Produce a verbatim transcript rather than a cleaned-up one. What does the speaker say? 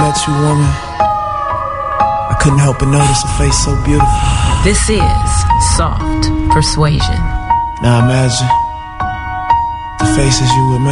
met you, woman, I couldn't help but notice a face so beautiful. This is Soft Persuasion. Now imagine the faces you would make.